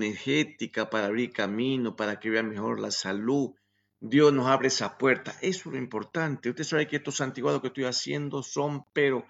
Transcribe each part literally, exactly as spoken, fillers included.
bioenergética para abrir camino, para que vea mejor la salud. Dios nos abre esa puerta. Eso es lo importante. Usted sabe que estos santiguados que estoy haciendo son, pero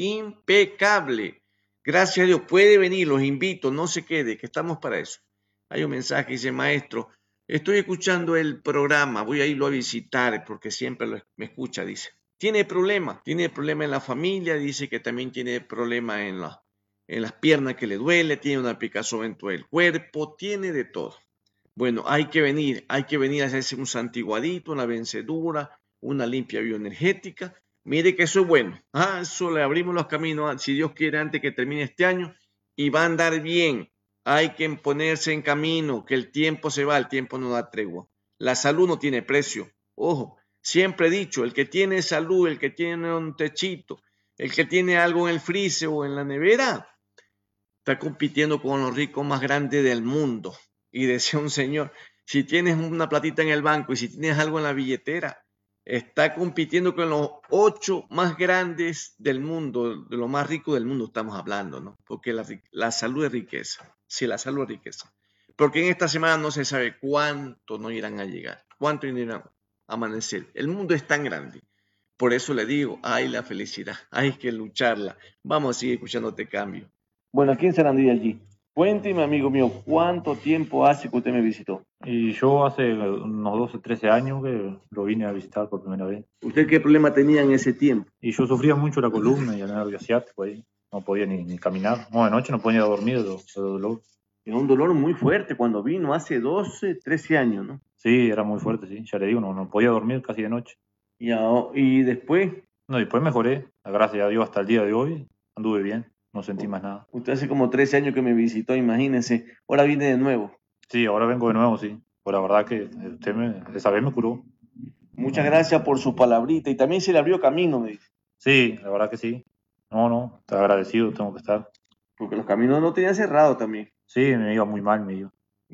impecables. Gracias a Dios. Puede venir, los invito, no se quede, que estamos para eso. Hay un mensaje que dice, maestro, estoy escuchando el programa, voy a irlo a visitar porque siempre lo, me escucha, dice. Tiene problema, tiene problema en la familia, dice que también tiene problema en, la, en las piernas que le duele, tiene una picazón en todo el cuerpo, tiene de todo. Bueno, hay que venir, hay que venir a hacerse un santiguadito, una vencedura, una limpia bioenergética. Mire que eso es bueno. Ah, eso le abrimos los caminos, si Dios quiere, antes que termine este año, y va a andar bien. Hay que ponerse en camino, que el tiempo se va, el tiempo no da tregua. La salud no tiene precio. Ojo, siempre he dicho, el que tiene salud, el que tiene un techito, el que tiene algo en el freezer o en la nevera, está compitiendo con los ricos más grandes del mundo. Y decía un señor, si tienes una platita en el banco y si tienes algo en la billetera, está compitiendo con los ocho más grandes del mundo, de los más ricos del mundo estamos hablando, ¿no? Porque la, la salud es riqueza, sí, la salud es riqueza. Porque en esta semana no se sabe cuánto no irán a llegar, cuánto irán a amanecer. El mundo es tan grande. Por eso le digo, hay la felicidad, hay que lucharla. Vamos a seguir escuchándote cambio. Bueno, aquí en San Andrés allí. Cuénteme, amigo mío, ¿cuánto tiempo hace que usted me visitó? Y yo hace unos doce, trece años que lo vine a visitar por primera vez. ¿Usted qué problema tenía en ese tiempo? Y yo sufría mucho la columna y el nervio asiático ahí. No podía ni, ni caminar. No, de noche no podía dormir de, de dolor. Era un dolor muy fuerte cuando vino hace doce, trece años, ¿no? Sí, era muy fuerte, sí. Ya le digo, no, no podía dormir casi de noche. ¿Y, a, y después? No, después mejoré. Gracias a Dios hasta el día de hoy anduve bien. No sentí más nada. Usted hace como trece años que me visitó, imagínese. Ahora viene de nuevo. Sí, ahora vengo de nuevo, sí. Por la verdad que usted me, esa vez me curó. Muchas gracias por su palabrita. Y también se le abrió camino, me dice. Sí, la verdad que sí. No, no, estoy agradecido, tengo que estar. Porque los caminos no tenían cerrado también. Sí, me iba muy mal, me iba.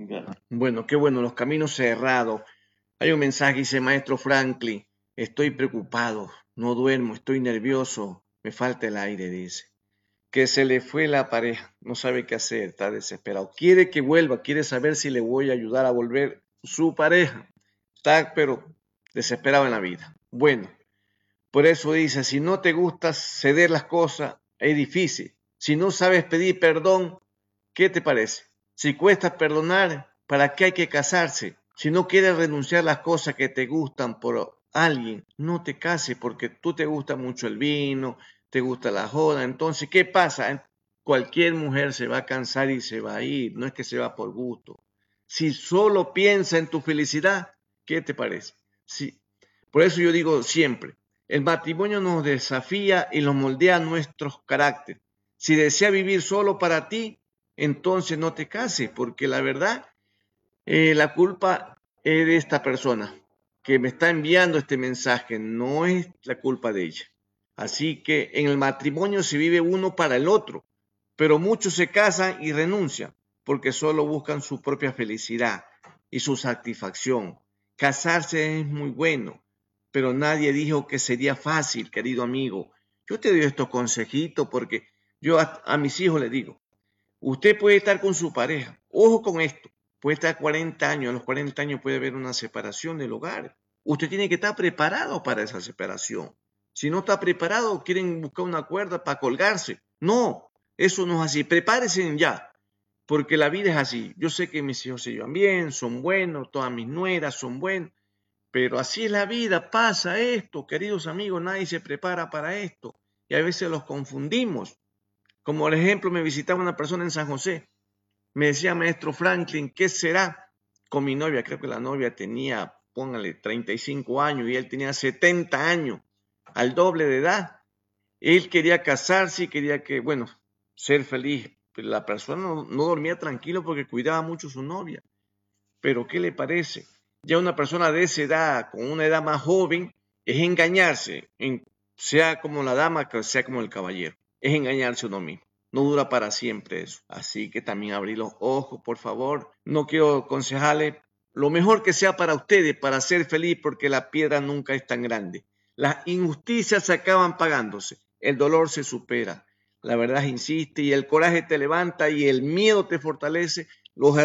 Bueno, qué bueno, los caminos cerrados. Hay un mensaje que dice, maestro Franklin, estoy preocupado, no duermo, estoy nervioso, me falta el aire, dice. Que se le fue la pareja, no sabe qué hacer, está desesperado. Quiere que vuelva, quiere saber si le voy a ayudar a volver su pareja. Está, pero desesperado en la vida. Bueno, por eso dice, si no te gusta ceder las cosas, es difícil. Si no sabes pedir perdón, ¿qué te parece? Si cuesta perdonar, ¿para qué hay que casarse? Si no quieres renunciar a las cosas que te gustan por alguien, no te cases porque tú te gusta mucho el vino, te gusta la joda. Entonces, ¿qué pasa? Cualquier mujer se va a cansar y se va a ir, no es que se va por gusto. Si solo piensa en tu felicidad, ¿qué te parece? Sí. Por eso yo digo siempre, el matrimonio nos desafía y nos moldea nuestros caracteres. Si desea vivir solo para ti, entonces no te cases, porque la verdad, eh, la culpa es de esta persona que me está enviando este mensaje, no es la culpa de ella. Así que en el matrimonio se vive uno para el otro, pero muchos se casan y renuncian porque solo buscan su propia felicidad y su satisfacción. Casarse es muy bueno, pero nadie dijo que sería fácil, querido amigo. Yo te doy estos consejitos porque yo a, a mis hijos les digo, usted puede estar con su pareja, ojo con esto, puede estar cuarenta años, a los cuarenta años puede haber una separación del hogar. Usted tiene que estar preparado para esa separación. Si no está preparado, quieren buscar una cuerda para colgarse. No, eso no es así. Prepárense ya, porque la vida es así. Yo sé que mis hijos se llevan bien, son buenos, todas mis nueras son buenas, pero así es la vida, pasa esto, queridos amigos, nadie se prepara para esto y a veces los confundimos. Como por ejemplo, me visitaba una persona en San José, me decía, maestro Franklin, ¿qué será con mi novia? Creo que la novia tenía, póngale, treinta y cinco años y él tenía setenta años, al doble de edad. Él quería casarse y quería que, bueno, ser feliz. Pero la persona no, no dormía tranquilo porque cuidaba mucho a su novia. Pero ¿qué le parece? Ya una persona de esa edad, con una edad más joven, es engañarse, en, sea como la dama, sea como el caballero. Es engañarse uno mismo. No dura para siempre eso. Así que también abrí los ojos, por favor. No quiero aconsejarle lo mejor que sea para ustedes, para ser feliz, porque la piedra nunca es tan grande. Las injusticias se acaban pagándose. El dolor se supera. La verdad insiste y el coraje te levanta y el miedo te fortalece. Los